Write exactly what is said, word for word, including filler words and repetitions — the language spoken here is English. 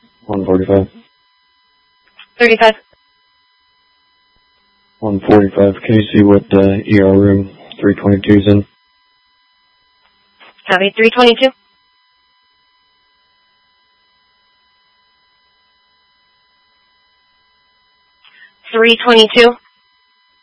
one forty-five. thirty-five. one forty-five. Can you see what uh, E R room three twenty-two is in? Copy. three twenty-two. three twenty-two.